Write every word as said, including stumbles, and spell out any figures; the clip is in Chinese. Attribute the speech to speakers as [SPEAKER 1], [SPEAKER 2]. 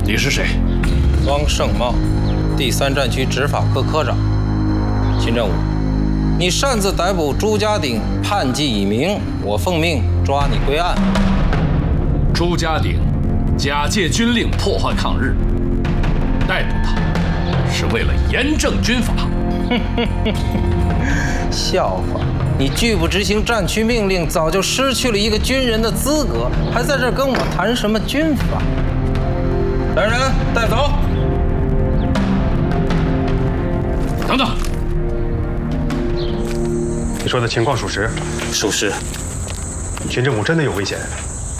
[SPEAKER 1] 你是谁？
[SPEAKER 2] 汪胜茂，第三战区执法科科长。秦正武，你擅自逮捕朱家鼎，叛纪已明，我奉命抓你归案。
[SPEAKER 1] 朱家鼎假借军令破坏抗日，逮捕他是为了严正军法。
[SPEAKER 2] 笑话！你拒不执行战区命令，早就失去了一个军人的资格，还在这儿跟我谈什么军法？来人，带走！
[SPEAKER 1] 等等，
[SPEAKER 3] 你说的情况属实？
[SPEAKER 4] 属实。
[SPEAKER 3] 秦正武真的有危险？